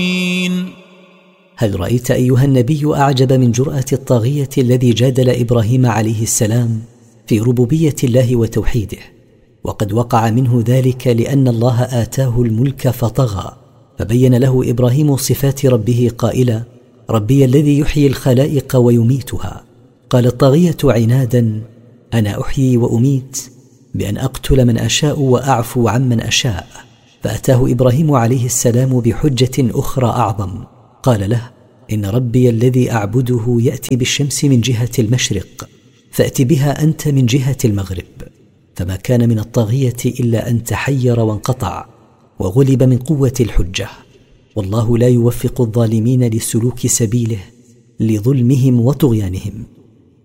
هل رأيت أيها النبي أعجب من جرأة الطاغية الذي جادل إبراهيم عليه السلام في ربوبية الله وتوحيده، وقد وقع منه ذلك لأن الله آتاه الملك فطغى، فبين له إبراهيم صفات ربه قائلا: ربي الذي يحيي الخلائق ويميتها. قال الطاغية عنادا: أنا أحيي وأميت بأن أقتل من أشاء وأعفو عمن أشاء. فأتاه إبراهيم عليه السلام بحجة أخرى أعظم، قال له: إن ربي الذي أعبده يأتي بالشمس من جهة المشرق، فأت بها أنت من جهة المغرب. فما كان من الطاغية إلا أن تحير وانقطع وغلب من قوة الحجة. والله لا يوفق الظالمين لسلوك سبيله لظلمهم وطغيانهم.